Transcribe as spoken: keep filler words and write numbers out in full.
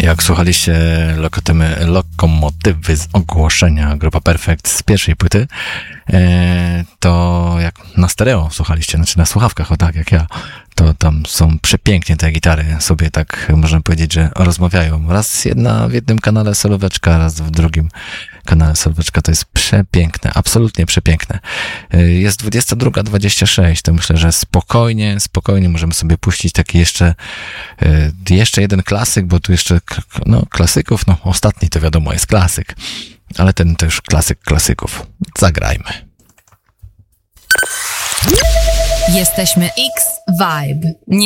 Jak słuchaliście lokotymy, lokomotywy z ogłoszenia Grupa Perfekt z pierwszej płyty, e, to jak na stereo słuchaliście, znaczy na słuchawkach, o tak jak ja, to tam są przepięknie te gitary, sobie tak można powiedzieć, że rozmawiają. Raz jedna w jednym kanale solóweczka, raz w drugim kanale solóweczka. To jest przepiękne, absolutnie przepiękne. Jest dwudziesta druga dwadzieścia sześć, to myślę, że spokojnie, spokojnie możemy sobie puścić taki jeszcze jeszcze jeden klasyk, bo tu jeszcze no, klasyków, no ostatni to wiadomo jest klasyk, ale ten też klasyk klasyków. Zagrajmy. Jesteśmy X-Vibe. Nie